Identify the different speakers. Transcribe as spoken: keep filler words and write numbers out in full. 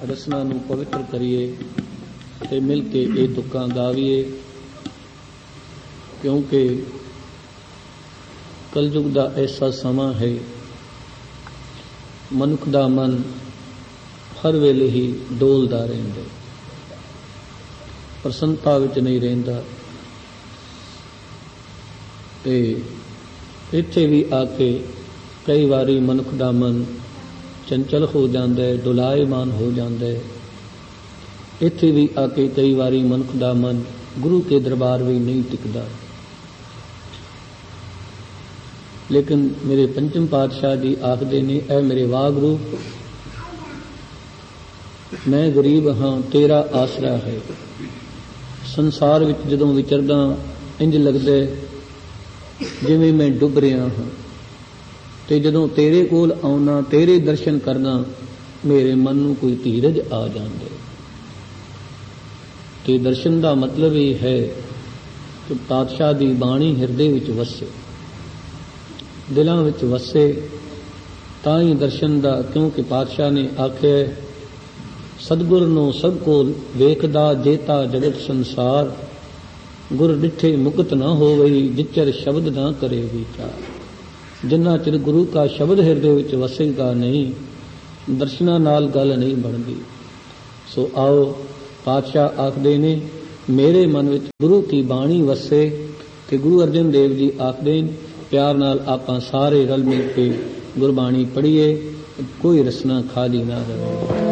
Speaker 1: ਰਸਨਾ ਨੂੰ ਪਵਿੱਤਰ ਕਰੀਏ ਤੇ ਮਿਲ ਕੇ ਇਹ ਤੁਕਾਂ ਗਾਵੀਏ, ਕਿਉਂਕਿ ਕਲਯੁਗ ਦਾ ਐਸਾ ਸਮਾਂ ਹੈ, ਮਨੁੱਖ ਦਾ ਮਨ ਹਰ ਵੇਲੇ ਹੀ ਡੋਲਦਾ ਰਹਿੰਦਾ, ਪ੍ਰਸੰਨਤਾ ਵਿੱਚ ਨਹੀਂ ਰਹਿੰਦਾ। ਤੇ ਇੱਥੇ ਵੀ ਆ ਕੇ ਕਈ ਵਾਰੀ ਮਨੁੱਖ ਦਾ ਮਨ ਚੰਚਲ ਹੋ ਜਾਂਦਾ ਹੈ, ਡੁਲਾਇਮਾਨ ਹੋ ਜਾਂਦਾ ਹੈ। ਇੱਥੇ ਵੀ ਆ ਕੇ ਕਈ ਵਾਰੀ ਮਨੁੱਖ ਦਾ ਮਨ ਗੁਰੂ ਕੇ ਦਰਬਾਰ ਵੀ ਨਹੀਂ ਟਿਕਦਾ। ਲੇਕਿਨ ਮੇਰੇ ਪੰਚਮ ਪਾਤਸ਼ਾਹ ਜੀ ਆਖਦੇ ਨੇ, ਐ ਮੇਰੇ ਵਾਹਿਗੁਰੂ, ਮੈਂ ਗਰੀਬ ਹਾਂ, ਤੇਰਾ ਆਸਰਾ ਹੈ। ਸੰਸਾਰ ਵਿੱਚ ਜਦੋਂ ਵਿਚਰਦਾ ਇੰਜ ਲੱਗਦਾ ਜਿਵੇਂ ਮੈਂ ਡੁੱਬ ਰਿਹਾ ਹਾਂ, ਤੇ ਜਦੋਂ ਤੇਰੇ ਕੋਲ ਆਉਣਾ, ਤੇਰੇ ਦਰਸ਼ਨ ਕਰਨਾ, ਮੇਰੇ ਮਨ ਨੂੰ ਕੋਈ ਧੀਰਜ ਆ ਜਾਂਦੇ। ਤੇ ਦਰਸ਼ਨ ਦਾ ਮਤਲਬ ਇਹ ਹੈ ਕਿ ਪਾਤਸ਼ਾਹ ਦੀ ਬਾਣੀ ਹਿਰਦੇ ਵਿੱਚ ਵਸੇ, ਦਿਲਾਂ ਵਿੱਚ ਵਸੇ, ਤਾਂ ਹੀ ਦਰਸ਼ਨ ਦਾ। ਕਿਉਂਕਿ ਪਾਤਸ਼ਾਹ ਨੇ ਆਖਿਆ, ਸਤਿਗੁਰ ਨੂੰ ਸਭ ਕੋਲ ਵੇਖਦਾ ਜੇਤਾ ਜਗਤ ਸੰਸਾਰ, ਗੁਰ ਡਿਠੇ ਮੁਕਤ ਨਾ ਹੋਵਈ, ਜਿਚਰ ਸ਼ਬਦ ਨਾ ਕਰੇ ਵਿਚਾਰ। ਜਿੰਨਾ ਚਿਰ ਗੁਰੂ ਦਾ ਸ਼ਬਦ ਹਿਰਦੇ ਵਿੱਚ ਵਸੇਗਾ ਨਹੀਂ, ਦਰਸ਼ਨਾਂ ਨਾਲ ਗੱਲ ਨਹੀਂ ਬਣਦੀ। ਸੋ ਆਓ, ਪਾਤਸ਼ਾਹ ਆਖਦੇ ਨੇ, ਮੇਰੇ ਮਨ ਵਿੱਚ ਗੁਰੂ ਕੀ ਬਾਣੀ ਵਸੇ। ਤੇ ਗੁਰੂ ਅਰਜਨ ਦੇਵ ਜੀ ਆਖਦੇ ਨੇ, ਪਿਆਰ ਨਾਲ ਆਪਾਂ ਸਾਰੇ ਰਲ ਮਿਲ ਕੇ ਗੁਰਬਾਣੀ ਪੜ੍ਹੀਏ, ਕੋਈ ਰਸਨਾ ਖਾਲੀ ਨਾ ਰਹੇ।